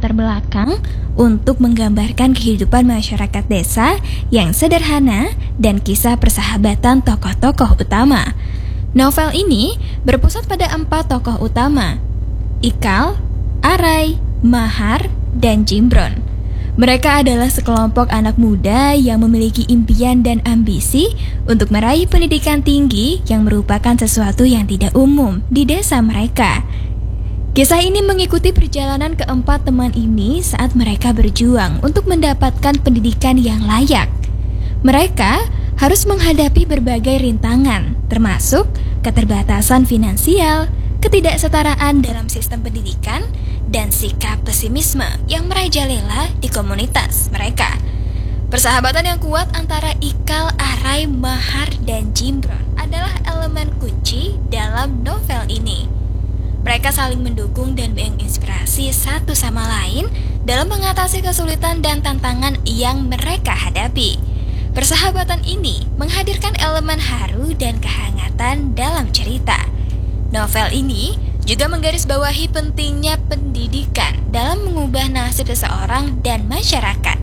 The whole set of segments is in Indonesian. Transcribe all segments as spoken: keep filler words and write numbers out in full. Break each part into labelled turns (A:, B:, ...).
A: latar belakang untuk menggambarkan kehidupan masyarakat desa yang sederhana dan kisah persahabatan tokoh-tokoh utama. Novel ini berpusat pada empat tokoh utama, Ikal, Arai, Mahar, dan Jimbron. Mereka adalah sekelompok anak muda yang memiliki impian dan ambisi untuk meraih pendidikan tinggi yang merupakan sesuatu yang tidak umum di desa mereka. Kisah ini mengikuti perjalanan keempat teman ini saat mereka berjuang untuk mendapatkan pendidikan yang layak. Mereka harus menghadapi berbagai rintangan, termasuk keterbatasan finansial, ketidaksetaraan dalam sistem pendidikan, dan sikap pesimisme yang merajalela di komunitas mereka. Persahabatan yang kuat antara Ikal, Arai, Mahar, dan Jimbron adalah elemen kunci dalam novel ini. Mereka saling mendukung dan menginspirasi satu sama lain dalam mengatasi kesulitan dan tantangan yang mereka hadapi. Persahabatan ini menghadirkan elemen haru dan kehangatan dalam cerita. Novel ini juga menggarisbawahi pentingnya pendidikan dalam mengubah nasib seseorang dan masyarakat.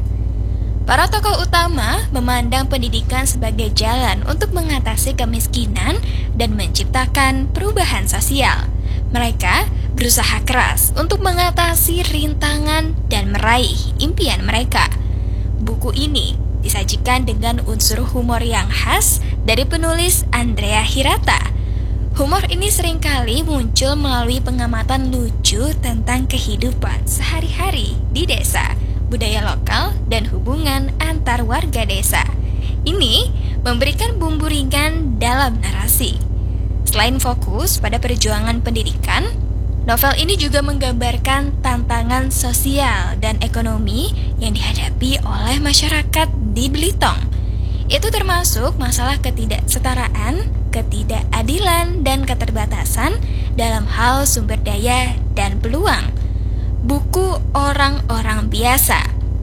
A: Para tokoh utama memandang pendidikan sebagai jalan untuk mengatasi kemiskinan dan menciptakan perubahan sosial. Mereka berusaha keras untuk mengatasi rintangan dan meraih impian mereka. Buku ini disajikan dengan unsur humor yang khas dari penulis Andrea Hirata. Humor ini seringkali muncul melalui pengamatan lucu tentang kehidupan sehari-hari di desa, budaya lokal, dan hubungan antar warga desa. Ini memberikan bumbu ringan dalam narasi. Selain fokus pada perjuangan pendidikan, novel ini juga menggambarkan tantangan sosial dan ekonomi yang dihadapi oleh masyarakat di Belitung. Itu termasuk masalah ketidaksetaraan, ketidakadilan, dan keterbatasan dalam hal sumber daya dan peluang. Buku Orang-Orang Biasa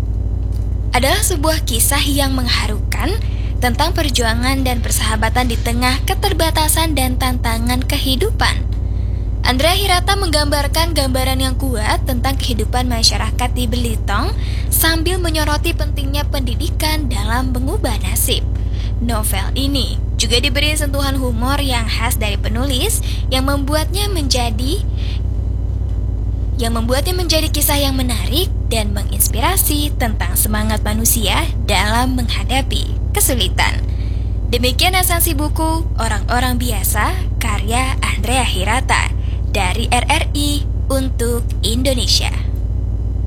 A: adalah sebuah kisah yang mengharukan tentang perjuangan dan persahabatan di tengah keterbatasan dan tantangan kehidupan. Andrea Hirata menggambarkan gambaran yang kuat tentang kehidupan masyarakat di Belitung sambil menyoroti pentingnya pendidikan dalam mengubah nasib. Novel ini juga diberi sentuhan humor yang khas dari penulis yang membuatnya menjadi yang membuatnya menjadi kisah yang menarik dan menginspirasi tentang semangat manusia dalam menghadapi kesulitan. Demikian esensi buku Orang-Orang Biasa karya Andrea Hirata dari R R I untuk Indonesia.